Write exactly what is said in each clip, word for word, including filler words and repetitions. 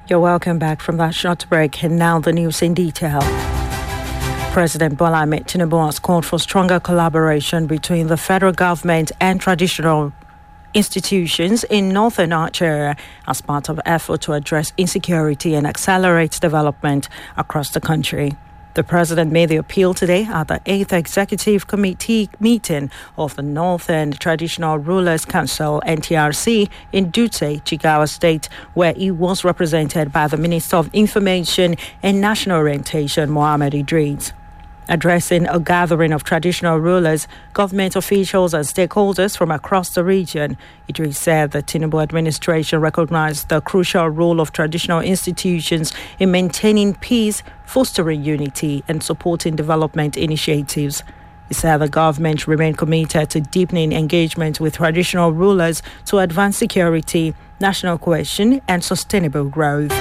You're welcome back from that short break, and now the news in detail. President Bola Ahmed Tinubu has called for stronger collaboration between the federal government and traditional institutions in northern Nigeria as part of effort to address insecurity and accelerate development across the country. The president made the appeal today at the eighth Executive Committee meeting of the Northern Traditional Rulers Council, N T R C, in Dutse, Jigawa State, where he was represented by the Minister of Information and National Orientation, Mohammed Idris. Addressing a gathering of traditional rulers, government officials and stakeholders from across the region, Idris said the Tinubu administration recognized the crucial role of traditional institutions in maintaining peace, fostering unity, and supporting development initiatives. He said the government remained committed to deepening engagement with traditional rulers to advance security, national cohesion, and sustainable growth.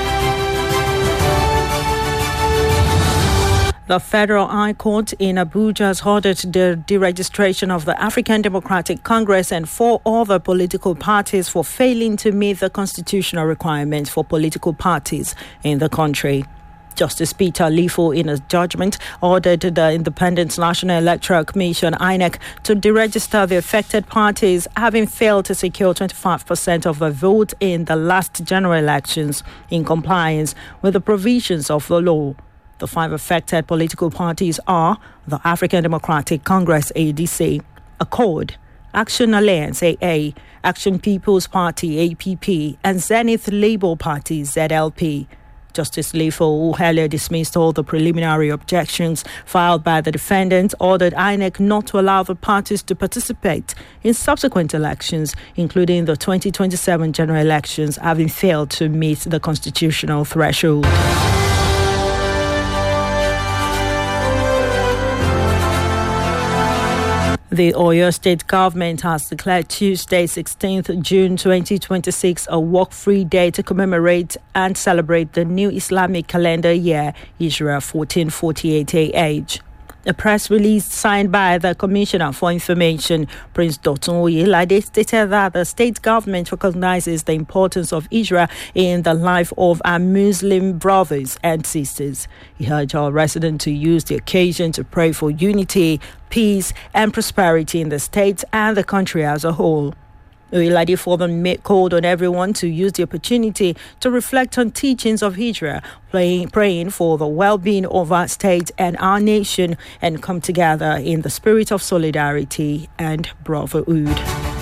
The Federal High Court in Abuja has ordered the deregistration of the African Democratic Congress and four other political parties for failing to meet the constitutional requirements for political parties in the country. Justice Peter Lifo, in a judgment, ordered the Independent National Electoral Commission, I N E C, to deregister the affected parties, having failed to secure twenty-five percent of the vote in the last general elections, in compliance with the provisions of the law. The five affected political parties are the African Democratic Congress, A D C, Accord, Action Alliance, A A, Action People's Party, A P P, and Zenith Labour Party, Z L P. Justice Lifo, who earlier dismissed all the preliminary objections filed by the defendants, ordered I N E C not to allow the parties to participate in subsequent elections, including the twenty twenty-seven general elections, having failed to meet the constitutional threshold. The Oyo State government has declared Tuesday, sixteenth June twenty twenty-six, a work-free day to commemorate and celebrate the new Islamic calendar year, Hijra fourteen forty-eight A H. A press release signed by the Commissioner for Information, Prince Dotun Oyelade, stated that the state government recognizes the importance of Hijra in the life of our Muslim brothers and sisters. He urged all residents to use the occasion to pray for unity, peace, and prosperity in the state and the country as a whole. Oyelade further called on everyone to use the opportunity to reflect on teachings of Hijra, praying, praying for the well-being of our state and our nation, and come together in the spirit of solidarity and brotherhood.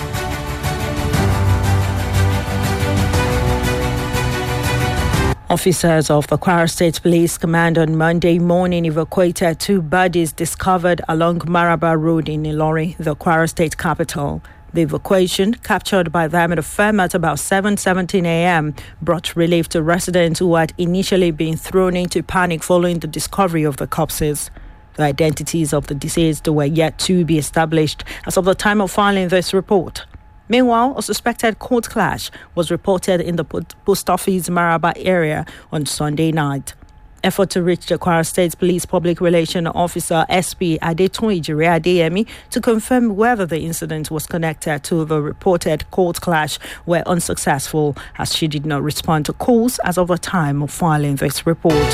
Officers of the Kwara State Police Command on Monday morning evacuated two bodies discovered along Maraba Road in Ilorin, the Kwara State capital. The evacuation, captured by them at a firm at about seven seventeen a.m., brought relief to residents who had initially been thrown into panic following the discovery of the corpses. The identities of the deceased were yet to be established as of the time of filing this report. Meanwhile, a suspected court clash was reported in the post office Maraba area on Sunday night. Effort to reach the Kwara State Police Public Relations Officer S P Adetun Ijire Adeyemi to confirm whether the incident was connected to the reported court clash were unsuccessful, as she did not respond to calls as of the time of filing this report.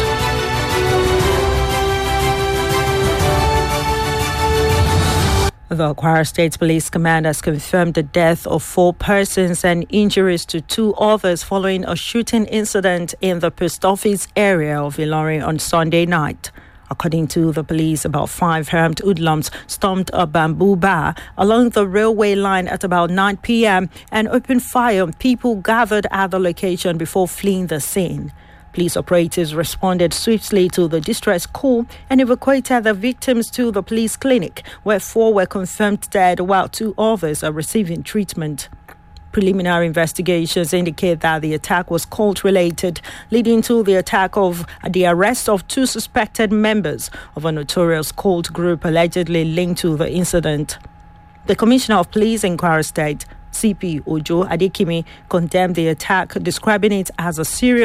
The Kwara State Police Command has confirmed the death of four persons and injuries to two others following a shooting incident in the post office area of Ilorin on Sunday night. According to the police, about five armed hoodlums stormed a bamboo bar along the railway line at about nine p.m. and opened fire on people gathered at the location before fleeing the scene. Police operatives responded swiftly to the distress call and evacuated the victims to the police clinic, where four were confirmed dead while two others are receiving treatment. Preliminary investigations indicate that the attack was cult-related, leading to the attack of the arrest of two suspected members of a notorious cult group allegedly linked to the incident. The Commissioner of Police in Kwara State, C P Ojo Adekimi, condemned the attack, describing it as a serious